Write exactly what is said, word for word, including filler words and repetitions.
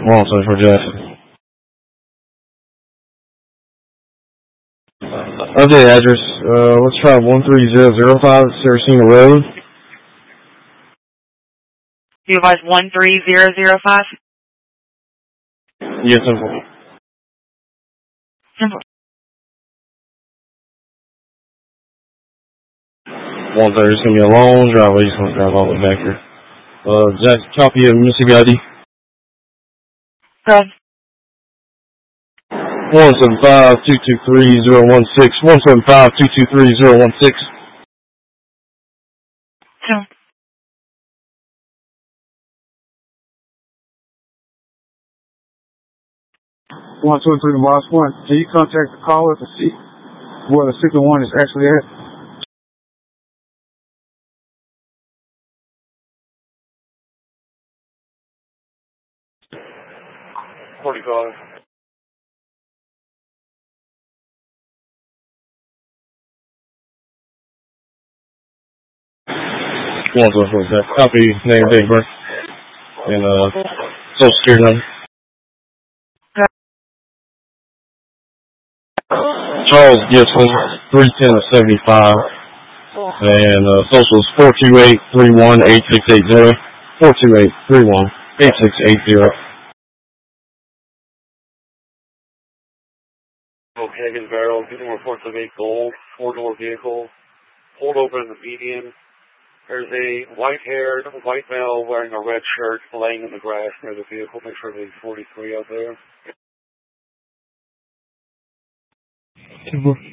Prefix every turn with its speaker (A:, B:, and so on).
A: One seven for Jackson. Update address. Uh, let's try one three zero zero five Saracena Road.
B: You advise one three zero zero five?
A: Yes, simple.
B: Simple.
A: One thirty is gonna be a long drive. I just want to drive all the way back here. Uh, Jackson, copy of Mississippi I D.
B: Go ahead.
A: One seven five two two three zero one six. One seven five two two three zero one six.
B: Simple.
C: One two three Boss One. Can you contact the caller to see where the signal one is actually at?
A: Forty-five. One two three zero. Copy name, date, birth, and uh, social security number. Charles Gibson, three ten of seventy five, and uh, social is four two eight three one eight six eight zero. Four two eight three one eight six eight zero.
D: Hagen Barrel, getting reports of a gold four-door vehicle pulled over in the median. There's a white-haired white male wearing a red shirt laying in the grass near the vehicle. Make sure there's forty-three out there.